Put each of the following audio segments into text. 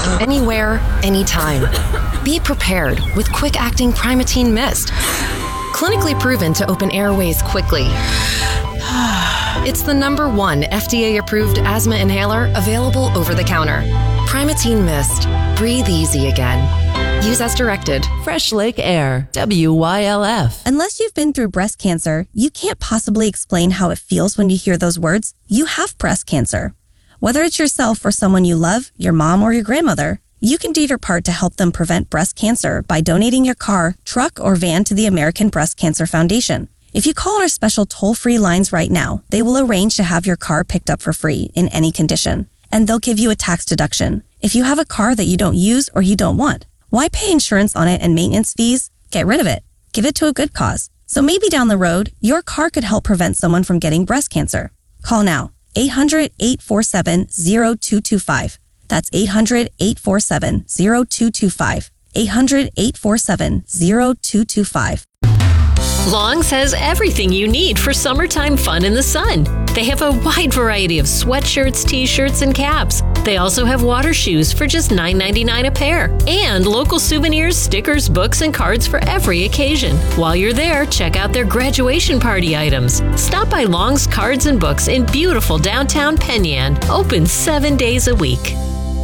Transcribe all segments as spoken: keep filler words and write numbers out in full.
Anywhere, anytime. Be prepared with quick-acting Primatene Mist. Clinically proven to open airways quickly. It's the number one F D A-approved asthma inhaler available over the counter. Primatene Mist. Breathe easy again. Use as directed. Fresh Lake Air. W Y L F. Unless you've been through breast cancer, you can't possibly explain how it feels when you hear those words. You have breast cancer. Whether it's yourself or someone you love, your mom or your grandmother, you can do your part to help them prevent breast cancer by donating your car, truck, or van to the American Breast Cancer Foundation. If you call our special toll-free lines right now, they will arrange to have your car picked up for free in any condition, and they'll give you a tax deduction. If you have a car that you don't use or you don't want, why pay insurance on it and maintenance fees? Get rid of it. Give it to a good cause. So maybe down the road, your car could help prevent someone from getting breast cancer. Call now. eight hundred, eight four seven, zero two two five. That's eight hundred, eight four seven, zero two two five. eight hundred, eight four seven, zero two two five. Long's has everything you need for summertime fun in the sun. They have a wide variety of sweatshirts, t-shirts, and caps. They also have water shoes for just nine ninety-nine a pair. And local souvenirs, stickers, books, and cards for every occasion. While you're there, check out their graduation party items. Stop by Long's Cards and Books in beautiful downtown Penyan. Open seven days a week.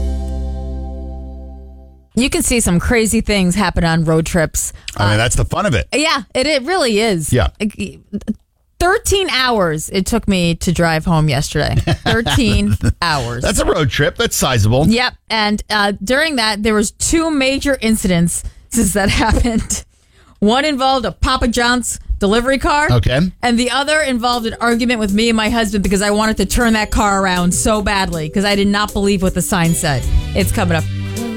You can see some crazy things happen on road trips. I mean, that's the fun of it. Yeah, it, it really is. Yeah. thirteen hours it took me to drive home yesterday. thirteen hours. That's a road trip. That's sizable. Yep. And uh, during that, there was two major incidents that happened. One involved a Papa John's delivery car. Okay. And the other involved an argument with me and my husband because I wanted to turn that car around so badly because I did not believe what the sign said. It's coming up.